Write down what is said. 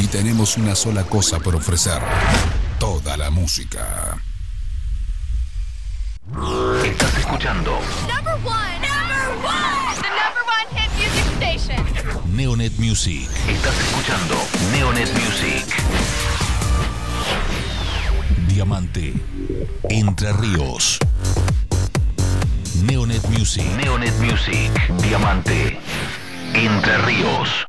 y tenemos una sola cosa por ofrecer: toda la música. Estás escuchando Number one, the number one hit music station. Neonet Music. Estás escuchando Neonet Music. Diamante, Entre Ríos. Neonet Music. Neonet Music. Diamante. Entre Ríos.